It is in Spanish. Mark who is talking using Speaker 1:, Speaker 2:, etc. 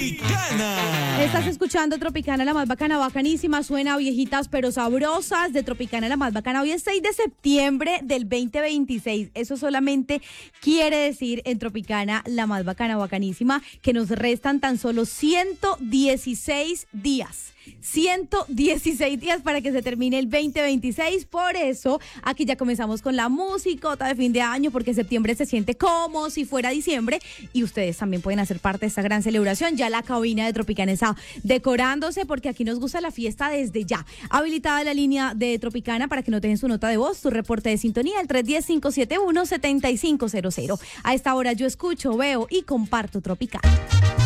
Speaker 1: Tropicana.
Speaker 2: Estás escuchando Tropicana, la más bacana, bacanísima. Suena viejitas pero sabrosas de Tropicana, la más bacana. Hoy es 6 de septiembre del 2026. Eso solamente quiere decir en Tropicana, la más bacana, bacanísima, que nos restan tan solo 116 días. 116 días para que se termine el 2026. Por eso aquí ya comenzamos con la musicota de fin de año, porque septiembre se siente como si fuera diciembre y ustedes también pueden hacer parte de esta gran celebración. Ya la cabina de Tropicana está decorándose porque aquí nos gusta la fiesta desde ya. Habilitada la línea de Tropicana para que nos dejen su nota de voz, su reporte de sintonía, el 310-571-7500. A esta hora yo escucho, veo y comparto Tropicana.